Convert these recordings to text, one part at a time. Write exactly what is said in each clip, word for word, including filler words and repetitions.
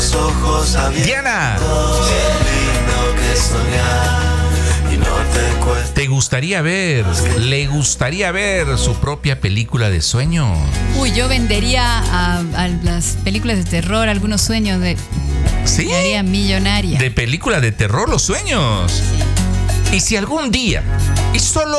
los ojos abiertos. Diana. Lindo que soñar. Y no te cuesta. ¿Te gustaría ver, le gustaría ver su propia película de sueños? Uy, yo vendería a, a las películas de terror algunos sueños de... ¿Sí? Me haría millonaria. De película de terror, los sueños. Y si algún día, y solo,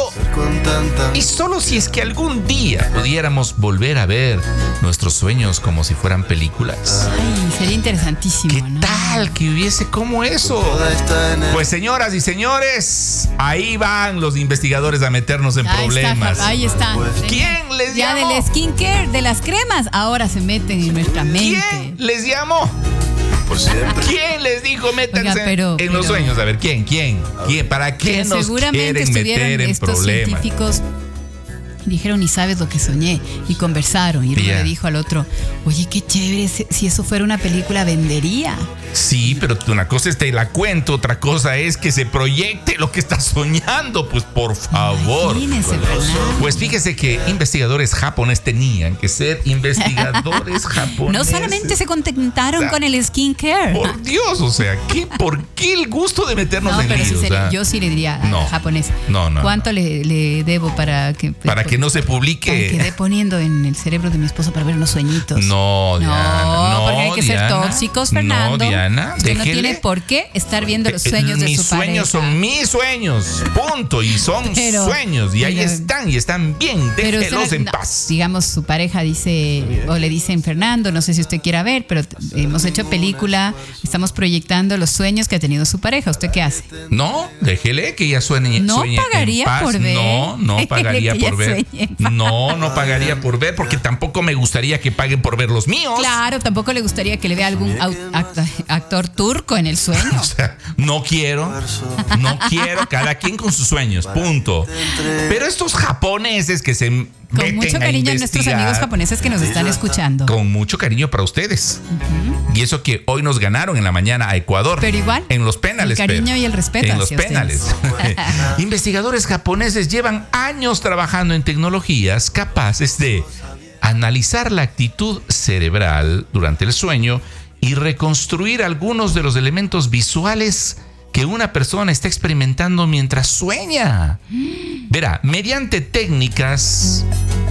y solo si es que algún día pudiéramos volver a ver nuestros sueños como si fueran películas. Ay, sería interesantísimo, ¿Qué ¿no? tal que hubiese como eso? Pues señoras y señores, ahí van los investigadores a meternos en Ahí problemas. está, ahí está. ¿Quién les Ya llamó? del skincare, de las cremas, ahora se meten en nuestra mente. ¿Quién les llamó? Por siempre. ¿Quién les dijo métanse Oiga, pero- en pero- los sueños? A ver, ¿quién? ¿Quién? ¿Quién? ¿Para qué Pero nos seguramente quieren estuvieron meter en estos problemas? científicos dijeron, ni sabes lo que soñé, y conversaron, y uno Ya. le dijo al otro, oye, qué chévere, si si eso fuera una película, vendería. Sí, pero una cosa es te la cuento, otra cosa es que se proyecte lo que estás soñando, pues por favor. Imagínese, Fernando. Pues fíjese que investigadores japoneses tenían que ser investigadores japoneses. No solamente se contentaron O sea, con el skincare. Por Dios, o sea, ¿qué, ¿por qué el gusto de meternos No, en pero sí líos? sería- Ah? yo sí le diría al No. japonés, No, no, ¿cuánto le, le debo para que... Para que no se Para que publique. quede poniendo en el cerebro de mi esposo para ver unos sueñitos? No, Diana. No, porque hay que Diana. ser tóxicos, Fernando. No, Diana. Usted no déjele. tiene por qué estar viendo los Eh, sueños de mis su pareja. sueños son mis sueños, punto, y son Pero- sueños, y ahí pero- están, y están bien, Pero déjelos usted, en no, paz. digamos, su pareja dice, o le dicen, Fernando, no sé si usted quiera ver, pero t- hemos hecho película, estamos proyectando los sueños que ha tenido su pareja. ¿Usted qué hace? No, déjele que ella sueñe. No sueñe en pagaría paz. por ver. No, no Déjele pagaría que por ella ver. sueñe en paz. No, no pagaría por ver, porque tampoco me gustaría que paguen por ver los míos. Claro, tampoco le gustaría que le vea algún au- act- actor turco en el sueño. O sea, no quiero, no quiero, cada quien con sus sueños, punto. Pero estos japoneses que se Con meten mucho a cariño a nuestros investigar, amigos japoneses que nos están escuchando. con mucho cariño para ustedes. Y eso que hoy nos ganaron en la mañana a Ecuador. Pero igual, En los penales. el cariño pero, y el respeto En los hacia penales. Investigadores japoneses llevan años trabajando en tecnologías capaces de analizar la actitud cerebral durante el sueño y reconstruir algunos de los elementos visuales que una persona está experimentando mientras sueña. Verá, mediante técnicas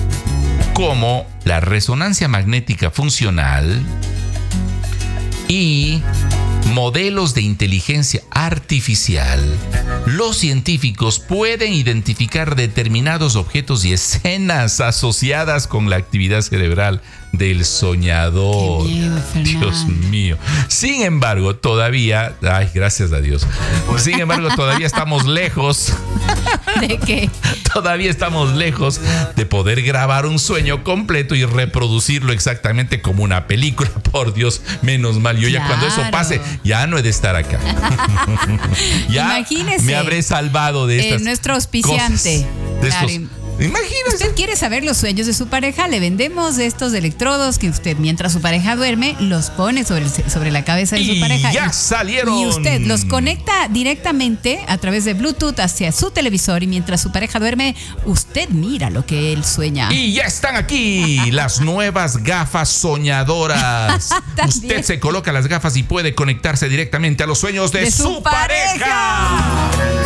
como la resonancia magnética funcional y modelos de inteligencia artificial, los científicos pueden identificar determinados objetos y escenas asociadas con la actividad cerebral del soñador. Qué miedo, Fernando. Dios mío. Sin embargo, todavía, ay, gracias a Dios. Sin embargo, todavía estamos lejos. ¿De qué? Todavía estamos lejos de poder grabar un sueño completo y reproducirlo exactamente como una película. Por Dios, menos mal. Yo ya cuando eso Claro. pase, ya no he de estar acá. Ya Imagínese, me habré salvado de eh, estas nuestro auspiciante. cosas, de Claro, estos- Imagínese. ¿Usted quiere saber los sueños de su pareja? Le vendemos estos electrodos que usted, mientras su pareja duerme, los pone sobre, el- sobre la cabeza de su Y pareja. ya salieron. Y usted los conecta directamente a través de Bluetooth hacia su televisor y mientras su pareja duerme, usted mira lo que él sueña. Y ya están aquí las nuevas gafas soñadoras. También. Usted se coloca las gafas y puede conectarse directamente a los sueños de, De su, su pareja. pareja.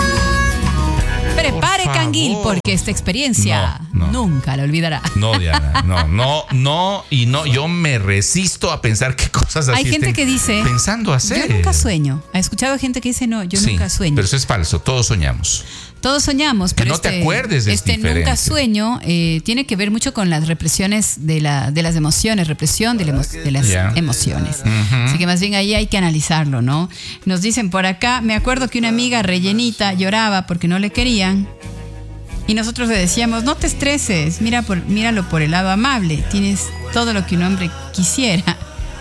Prepare Por canguil favor. porque esta experiencia No, no. nunca la olvidará. No, Diana, no, no, no, y no, yo me resisto a pensar qué cosas así Hay gente estén que dice, pensando hacer. yo nunca sueño. ¿Ha escuchado gente que dice, no, yo Sí, nunca sueño? pero eso es falso, todos soñamos. Todos soñamos, Que pero no te este, acuerdes es este diferente. nunca sueño eh, tiene que ver mucho con las represiones de, la, de las emociones, represión de, la emo- de las Ya. emociones. Ujú. Así que más bien ahí hay que analizarlo, ¿no? Nos dicen por acá, me acuerdo que una amiga rellenita lloraba porque no le querían. Y nosotros le decíamos, no te estreses, mira por, míralo por el lado amable, tienes todo lo que un hombre quisiera.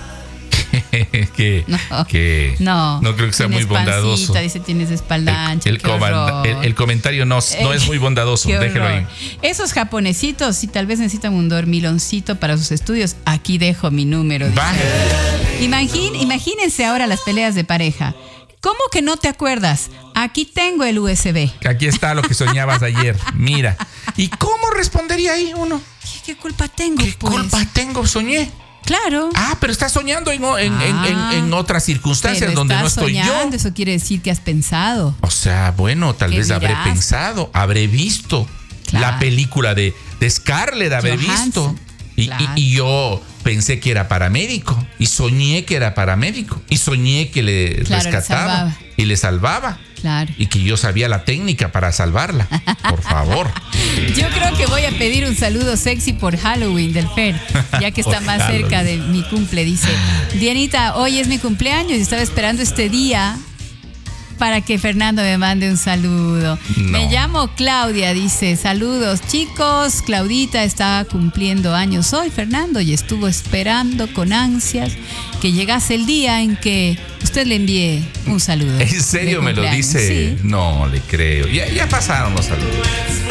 que, No, que no, no creo que sea muy tienes bondadoso. pancita, dice, tienes espalda ancha, El, qué comanda- horror. el- el comentario no, no es muy bondadoso, Qué déjelo ahí. horror. Esos japonesitos, si tal vez necesitan un dormiloncito para sus estudios, aquí dejo mi número. dice. Vaya. Imagín- imagínense ahora las peleas de pareja. ¿Cómo que no te acuerdas? Aquí tengo el U S B. Aquí está lo que soñabas ayer. Mira. ¿Y cómo respondería ahí uno? ¿Qué, qué culpa tengo, ¿Qué pues? culpa tengo? Soñé. Claro. Ah, pero estás soñando en, en, Ah, en, en, en otras circunstancias pero donde no estás estoy soñando, yo. Eso quiere decir que has pensado. O sea, bueno, tal ¿Qué vez habré dirás? pensado, habré visto Claro. la película de, de Scarlett, habré Johansson, visto. Y, claro. y, y yo pensé que era paramédico y soñé que era paramédico y soñé que le Claro, le rescataba salvaba. y le salvaba Claro. y que yo sabía la técnica para salvarla. Por favor. Yo creo que voy a pedir un saludo sexy por Halloween del Fer, ya que está Por más cerca de Halloween. mi cumple. Dice, Dianita, hoy es mi cumpleaños y estaba esperando este día para que Fernando me mande un saludo. No. Me llamo Claudia, dice, saludos chicos. Claudita está cumpliendo años hoy, Fernando, y estuvo esperando con ansias que llegase el día en que usted le envíe un saludo. ¿En serio de me lo cumpleaños. dice? Sí. No le creo. Ya, ya pasaron los saludos.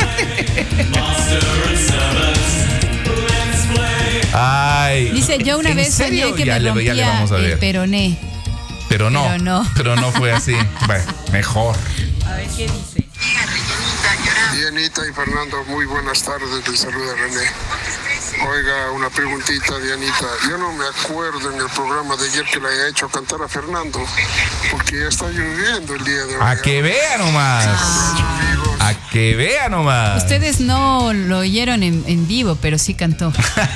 Ay. Dice, yo una ¿en vez serio? soñé que Ya me le- ya le rompía vamos a el ver. peroné. Pero no, pero no. pero no fue así. Bueno, mejor. A ver qué dice. Dianita y Fernando, muy buenas tardes, les saluda René. Oiga, una preguntita, Dianita. Yo no me acuerdo en el programa de ayer que le haya hecho cantar a Fernando, porque ya está lloviendo el día de hoy. A que vea nomás. Amigos. A que vea nomás. Ustedes no lo oyeron en, en vivo, pero sí cantó.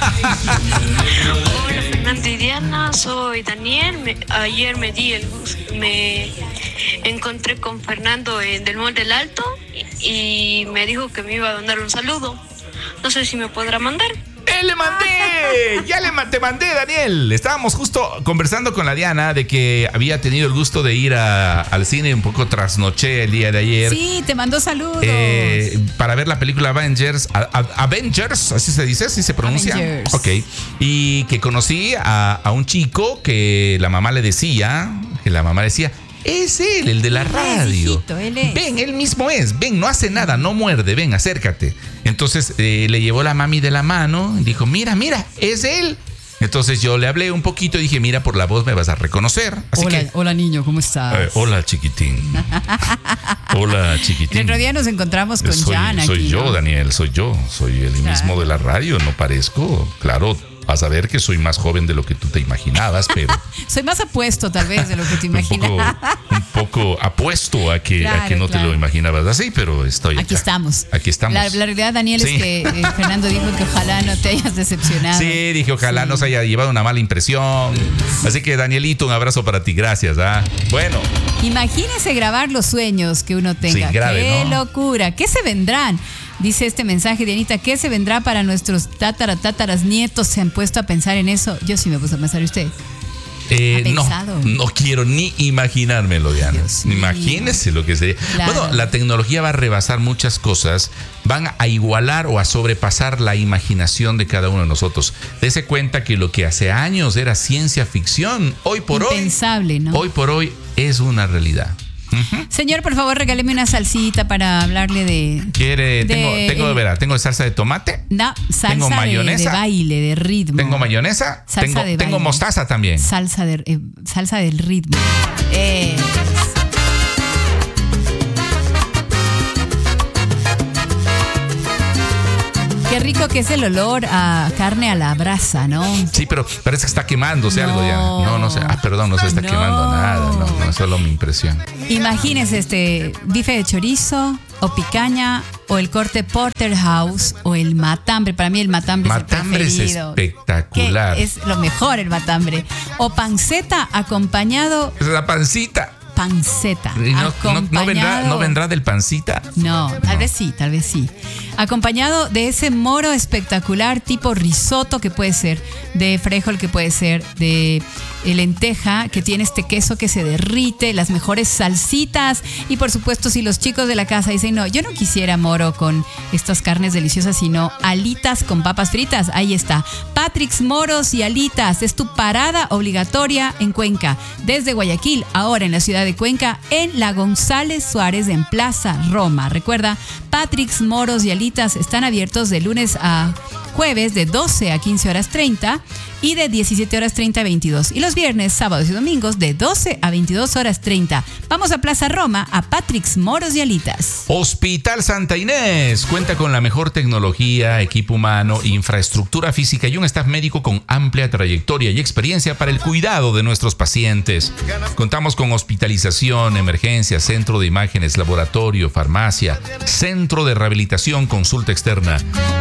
Hola Fernando y Diana, soy Daniel. Me- ayer me di el gusto, me encontré con Fernando en Del Monte del Alto y, y me dijo que me iba a mandar un saludo. No sé si me podrá mandar. ¡Eh, le mandé! Ya le ma- te mandé, Daniel. Estábamos justo conversando con la Diana de que había tenido el gusto de ir a- al cine un poco trasnoché el día de ayer. Sí, te mandó saludos. Eh, para ver la película Avengers, a- a- Avengers, así se dice, así se pronuncia. Avengers. Ok. Y que conocí a, a un chico que la mamá le decía, que la mamá decía, es él, el de la Él es, radio. hijito, él es. Ven, él mismo es, ven, no hace nada, no muerde, ven, acércate. Entonces eh, le llevó la mami de la mano y dijo, mira, mira, es él. Entonces yo le hablé un poquito y dije, mira, por la voz me vas a reconocer. Así hola, que, hola niño, ¿cómo estás? eh, hola chiquitín. Hola chiquitín. El otro día nos encontramos con soy, Jan soy aquí, yo, ¿no? Daniel, soy yo. Soy el Claro. mismo de la radio, no parezco. Claro, vas a ver que soy más joven de lo que tú te imaginabas, pero Soy más apuesto tal vez de lo que te un poco, imaginas. un poco apuesto a que, a Claro, que no te claro. lo imaginabas así, pero estoy Aquí acá. estamos. Aquí estamos. La, la realidad, Daniel, Sí. es que eh, Fernando dijo que ojalá no te hayas decepcionado. Sí, dije, ojalá Sí. no se haya llevado una mala impresión. Así que, Danielito, un abrazo para ti. Gracias. ¿ah? Bueno, Imagínese grabar los sueños que uno tenga. Sí, grabe, ¡Qué ¿no? locura! ¿Qué se vendrán? Dice este mensaje, Dianita, ¿qué se vendrá para nuestros tátara, tátaras, nietos? ¿Se han puesto a pensar en eso? Yo sí me he puesto a pensar, ¿y usted? eh, ¿Ha no, pensado? no quiero ni imaginármelo, Diana. Dios mío. Imagínese lo que sería. Claro. Bueno, la tecnología va a rebasar muchas cosas, van a igualar o a sobrepasar la imaginación de cada uno de nosotros. Dese cuenta que lo que hace años era ciencia ficción, hoy por hoy, Impensable, ¿no? hoy por hoy es una realidad. Señor, por favor, regáleme una salsita para hablarle de... ¿Quiere? De- tengo, tengo, el- verá, tengo salsa de tomate. No, salsa Tengo de- mayonesa. De, baile, de ritmo. Tengo mayonesa, Salsa tengo, de tengo baile. mostaza también. Salsa, de, eh, salsa del ritmo. Eh, Qué rico que es el olor a carne a la brasa, ¿no? Sí, pero parece que está quemándose No. algo ya. No, no sé. Ah, perdón, no se está No. quemando nada. No, no, es solo mi impresión. Imagínese este bife de chorizo o picaña o el corte porterhouse o el matambre. Para mí el matambre, Matambre es es el preferido. espectacular. Que es lo mejor el matambre. O panceta acompañado, Es la pancita. panceta. Y no, no- acompañado. no vendrá, ¿No vendrá del pancita? No, tal vez sí, tal vez sí. Acompañado de ese moro espectacular tipo risotto que puede ser de frijol, que puede ser de eh, lenteja, que tiene este queso que se derrite, las mejores salsitas y por supuesto si los chicos de la casa dicen no, yo no quisiera moro con estas carnes deliciosas, sino alitas con papas fritas, ahí está. Patrick's Moros y Alitas es tu parada obligatoria en Cuenca, desde Guayaquil, ahora en la ciudad de Cuenca, en la González Suárez en Plaza Roma. Recuerda, Patrick's Moros y Alitas están abiertos de lunes a jueves de doce a quince horas treinta y de diecisiete horas treinta a veintidós. Y los viernes, sábados y domingos de doce a veintidós horas treinta. Vamos a Plaza Roma, a Patrick's Moros y Alitas. Hospital Santa Inés cuenta con la mejor tecnología, equipo humano, infraestructura física y un staff médico con amplia trayectoria y experiencia para el cuidado de nuestros pacientes. Contamos con hospitalización, emergencia, centro de imágenes, laboratorio, farmacia, centro de rehabilitación, consulta externa.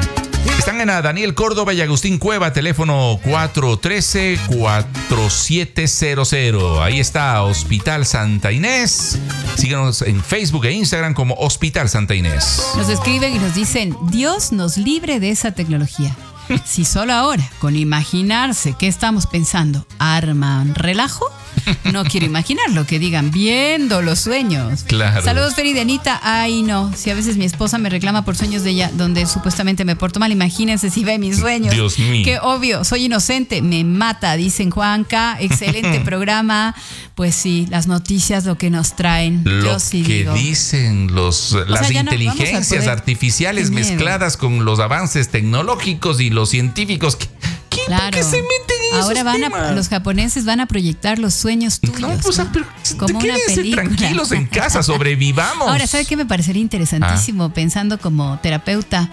Están en la Daniel Córdoba y Agustín Cueva, teléfono cuatro uno tres, cuatro siete cero cero. Ahí está, Hospital Santa Inés. Síganos en Facebook e Instagram como Hospital Santa Inés. Nos escriben y nos dicen, Dios nos libre de esa tecnología. Si solo ahora, con imaginarse qué estamos pensando, arman relajo, no quiero imaginar lo que digan viendo los sueños. Claro. Saludos, Feri de Anita. Ay, no. Si a veces mi esposa me reclama por sueños de ella donde supuestamente me porto mal, imagínense si ve mis sueños. Dios mío. Qué obvio, soy inocente, me mata, dicen Juanca. Excelente programa. Pues sí, las noticias lo que nos traen. Lo Yo sí que digo. dicen los, las sea, ya no vamos a inteligencias poder- artificiales Qué miedo. mezcladas con los avances tecnológicos y los científicos. ¿Qué, qué, Claro. ¿Por qué se meten en Ahora esos van a, temas? los japoneses van a proyectar los sueños tuyos. No, pues, ¿no? pero Como una quédense película. tranquilos en casa, sobrevivamos. Ahora, ¿sabe qué me parecería interesantísimo Ah. pensando como terapeuta?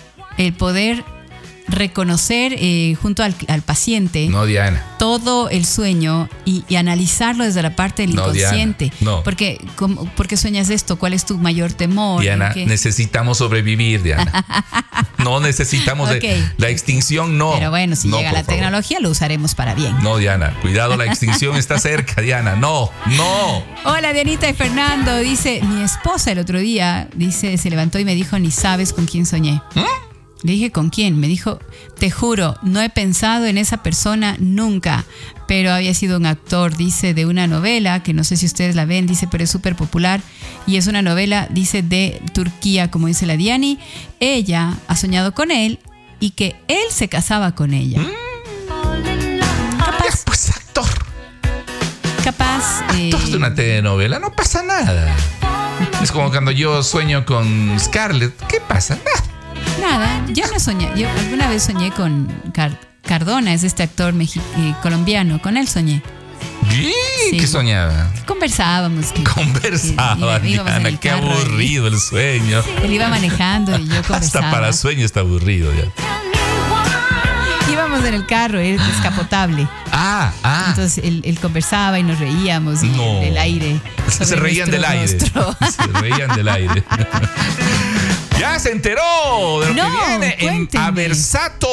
El poder reconocer eh, junto al, al paciente No, Diana. todo el sueño y, y analizarlo desde la parte del No, inconsciente. Diana, no. Porque, ¿cómo- ¿por qué sueñas esto? ¿Cuál es tu mayor temor? Diana, ¿En qué? necesitamos sobrevivir, Diana. No necesitamos de- Ok. la extinción, no. Pero bueno, si No, llega por la favor. tecnología, lo usaremos para bien. No, Diana, cuidado, la extinción está cerca, Diana. No, no. Hola, Dianita y Fernando. Dice, mi esposa el otro día, dice, se levantó y me dijo, ni sabes con quién soñé. Le dije, ¿con quién? Me dijo, te juro, no he pensado en esa persona nunca, pero había sido un actor, dice, de una novela, que no sé si ustedes la ven, dice, pero es súper popular, y es una novela, dice, de Turquía, como dice la Diani. Ella ha soñado con él y que él se casaba con ella. Ya, pues actor. Capaz... eh, Actor de una telenovela, no pasa nada. Es como cuando yo sueño con Scarlett. ¿Qué pasa? Nada. Nada, yo no soñé. Yo alguna vez soñé con Car- Cardona, es este actor mexi- eh, colombiano. Con él soñé. ¿Y Sí. qué soñaba? Conversábamos. que- Conversaba, que íbamos en Diana, el qué carro y- aburrido el sueño. Él iba manejando y yo conversaba. Hasta para sueño está aburrido ya. Íbamos en el carro, era descapotable. Ah, ah. Entonces él, él conversaba y nos reíamos y No. del aire. Se sobre reían del nuestro aire. rostro. Se reían del aire. Ya se enteró de lo No, que viene en cuéntenme. Aversato.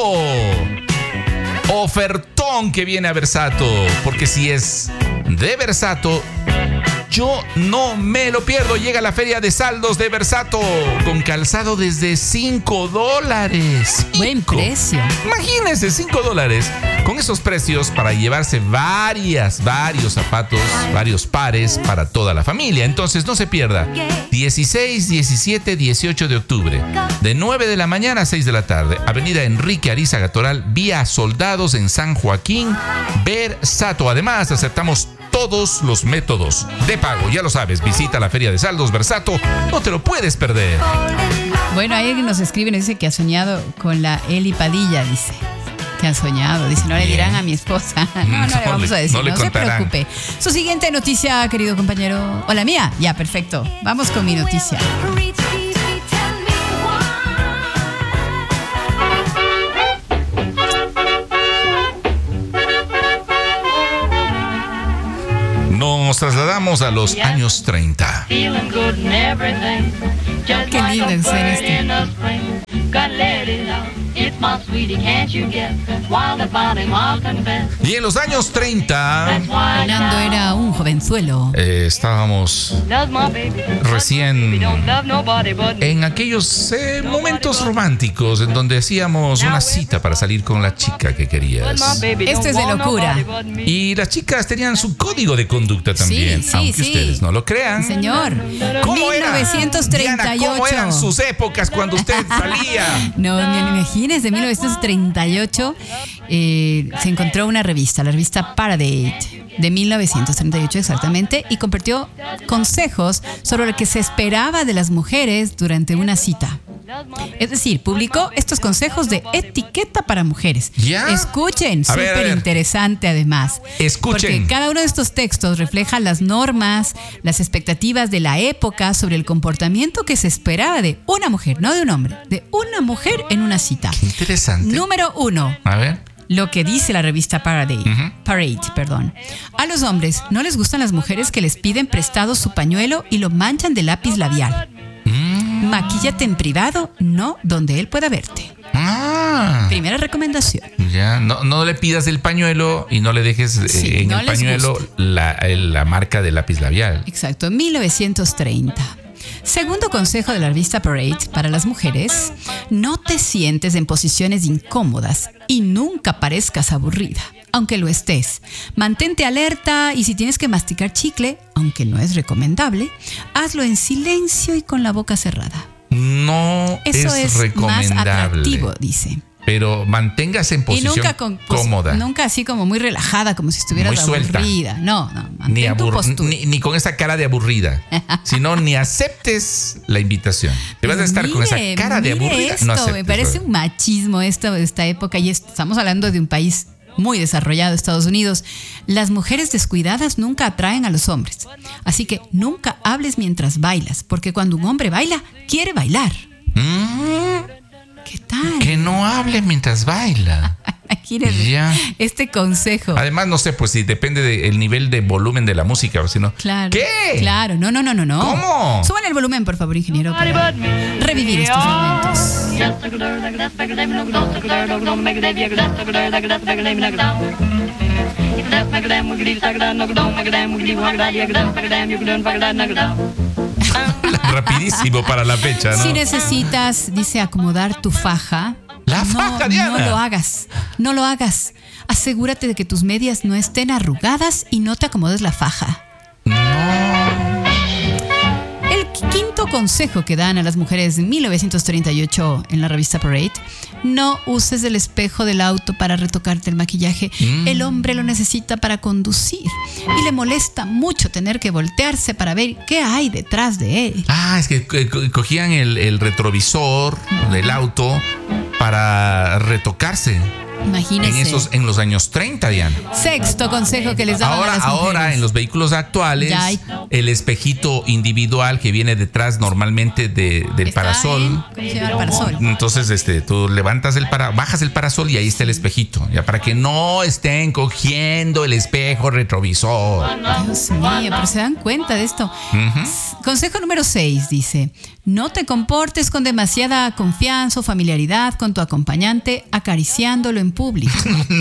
Ofertón que viene a Versato. Porque si es de Versato, yo no me lo pierdo. Llega la feria de saldos de Versato con calzado desde cinco dólares. Buen Cinco. precio. Imagínense, cinco dólares. Con esos precios para llevarse varias, varios zapatos, varios pares para toda la familia. Entonces no se pierda. dieciséis, diecisiete, dieciocho de octubre. De nueve de la mañana a seis de la tarde. Avenida Enrique Arizaga Toral, vía Soldados en San Joaquín, Versato. Además, aceptamos todos los métodos de pago. Ya lo sabes, visita la Feria de Saldos Versato. No te lo puedes perder. Bueno, hay alguien nos escribe y nos dice que ha soñado con la Eli Padilla, dice. Que ha soñado. Dice, no le dirán a mi esposa. No, no, No le vamos le- a decir. no le No, se contarán. preocupe. Su siguiente noticia, querido compañero. ¿O la mía? Ya, perfecto. Vamos con mi noticia. Nos trasladamos a los años treinta. Qué lindo suena este. Y en los años treinta Fernando era un jovenzuelo. eh, estábamos recién en aquellos eh, momentos románticos en donde hacíamos una cita para salir con la chica que querías. Esto es de locura. Y las chicas tenían su código de conducta también, Sí, sí, aunque sí. ustedes no lo crean. Señor. ¿Cómo era? mil novecientos treinta y ocho. Diana, ¿cómo eran sus épocas cuando usted salía? No, ni imagines, de mil novecientos treinta y ocho eh, se encontró una revista, la revista Paradate, de mil novecientos treinta y ocho exactamente, y compartió consejos sobre lo que se esperaba de las mujeres durante una cita. Es decir, publicó estos consejos de etiqueta para mujeres. ¿Ya? Escuchen, A ver, a súper ver. interesante además. Escuchen. Porque cada uno de estos textos refleja las normas, las expectativas de la época sobre el comportamiento que se esperaba de una mujer, no de un hombre, de una mujer en una cita. Interesante. Número uno. A ver. Lo que dice la revista Parade, Ujú. Parade, perdón. A los hombres no les gustan las mujeres que les piden prestado su pañuelo y lo manchan de lápiz labial. Mm. Maquíllate en privado, no donde él pueda verte. Ah. Primera recomendación. Ya, no, no le pidas el pañuelo y no le dejes eh, Sí, en no el les pañuelo gusta. la, la marca de lápiz labial. Exacto, mil novecientos treinta. Segundo consejo de la revista Parade para las mujeres: no te sientes en posiciones incómodas y nunca parezcas aburrida, aunque lo estés. Mantente alerta y si tienes que masticar chicle, aunque no es recomendable, hazlo en silencio y con la boca cerrada. No Eso es, es, más recomendable. atractivo, dice. Pero manténgase en Y posición nunca, con, pos- cómoda. nunca así como muy relajada, como si estuvieras Muy suelta. aburrida. No, no, mantén Ni, tu abur- postura. ni, ni con esa cara de aburrida, sino ni aceptes la invitación. Te vas a estar con esa Mire, cara de mire aburrida. Esto, no aceptes, me parece brother. un machismo esto de esta época y es- estamos hablando de un país muy desarrollado, Estados Unidos. Las mujeres descuidadas nunca atraen a los hombres. Así que nunca hables mientras bailas, porque cuando un hombre baila, quiere bailar. Mm, ¿Qué tal? que no hable mientras baila. Aquí les- Ya. este consejo. Además, no sé, pues si depende del nivel de volumen de la música o si no. Claro. ¿Qué? Claro, no, no, no, no, no. ¿Cómo? Suban el volumen, por favor, ingeniero, para revivir estos momentos. Rapidísimo para la fecha, ¿no? Si necesitas, dice, acomodar tu faja, La no, faja, Diana. no lo hagas, no lo hagas. Asegúrate de que tus medias no estén arrugadas y no te acomodes la faja. El quinto consejo que dan a las mujeres en mil novecientos treinta y ocho en la revista Parade: no uses el espejo del auto para retocarte el maquillaje. Mm. El hombre lo necesita para conducir y le molesta mucho tener que voltearse para ver qué hay detrás de él. Ah, es que co- co- cogían el, el retrovisor del auto para retocarse Imagínese. en esos en los años treinta, Diana. Sexto consejo que les daban Ahora, a las mujeres. ahora en los vehículos actuales, Ya hay- el espejito individual que viene detrás normalmente de- del Está parasol. en- ¿Cómo se llama el parasol? Entonces, este, tú levantas el para, bajas el parasol y ahí está el espejito, ya para que no estén cogiendo el espejo retrovisor. Dios mío, pero se dan cuenta de esto. S- Consejo número seis dice: no te comportes con demasiada confianza o familiaridad con tu acompañante acariciándolo en público.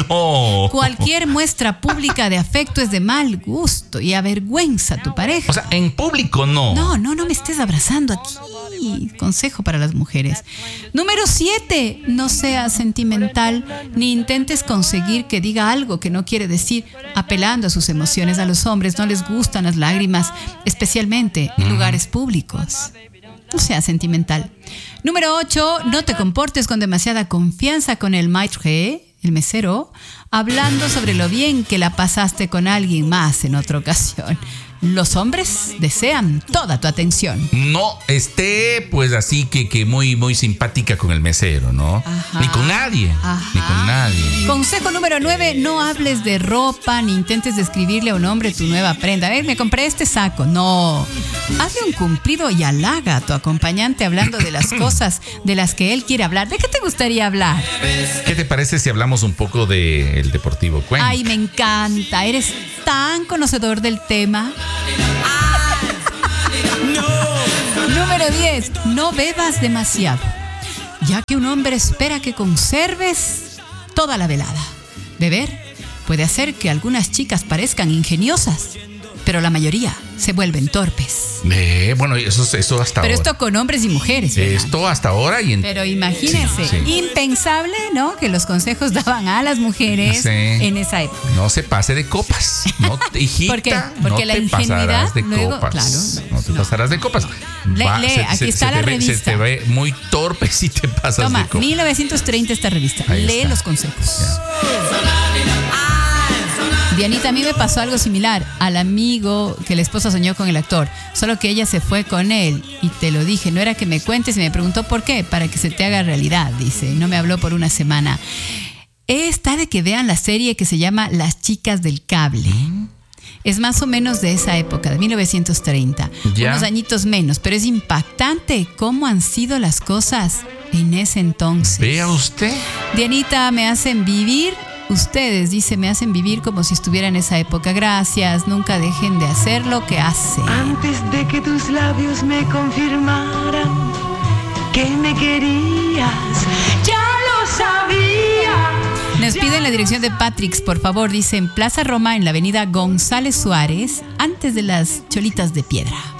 No. Cualquier muestra pública de afecto es de mal gusto y avergüenza a tu pareja. O sea, en público no. No, no, no me estés abrazando aquí. Consejo para las mujeres. Número siete, no seas sentimental ni intentes conseguir que diga algo que no quiere decir, apelando a sus emociones. A los hombres no les gustan las lágrimas, especialmente en lugares públicos. No seas sentimental. Número ocho, no te comportes con demasiada confianza con el maître, el mesero, hablando sobre lo bien que la pasaste con alguien más en otra ocasión. Los hombres desean toda tu atención. No esté pues así que, que muy, muy simpática con el mesero, ¿no? Ajá. Ni con nadie. Ajá. Ni con nadie. Consejo número nueve, no hables de ropa ni intentes describirle a un hombre tu nueva prenda. A ver, me compré este saco. No. Hazle un cumplido y halaga a tu acompañante hablando de las cosas de las que él quiere hablar. ¿De qué te gustaría hablar? ¿Qué te parece si hablamos un poco del Deportivo Cuenca? Ay, me encanta. Eres tan conocedor del tema. Número diez. No bebas demasiado, ya que un hombre espera que conserves toda la velada. Beber puede hacer que algunas chicas parezcan ingeniosas, pero la mayoría se vuelven torpes. Eh, bueno, eso, eso hasta Pero ahora. esto con hombres y mujeres, ¿verdad? Esto hasta ahora y en... Pero imagínense, Sí, sí. impensable, ¿no? Que los consejos daban a las mujeres Sí. en esa época. No se pase de copas. No, te- hijita, ¿Por qué? Porque no la te ingenuidad pasarás de luego- copas. claro, no te no. pasarás de copas. Lee, lee, aquí está se la te ve- Se revista. te ve muy torpe si te pasas Toma, de copas. mil novecientos treinta esta revista. Ahí Lee está. los consejos. Dianita, a mí me pasó algo similar al amigo que la esposa soñó con el actor, solo que ella se fue con él y te lo dije, no era que me cuentes y me preguntó por qué, para que se te haga realidad, dice, no me habló por una semana. Está de que vean la serie que se llama Las chicas del cable. Es más o menos de esa época, de mil novecientos treinta, ¿Ya? Unos añitos menos, pero es impactante cómo han sido las cosas en ese entonces. Vea usted. Dianita, me hacen vivir, ustedes, dice, me hacen vivir como si estuviera en esa época. Gracias, nunca dejen de hacer lo que hacen. Antes de que tus labios me confirmaran que me querías, ya lo sabía. Nos piden la dirección de Patrick's, por favor, dice, en Plaza Roma, en la avenida González Suárez, antes de las Cholitas de Piedra.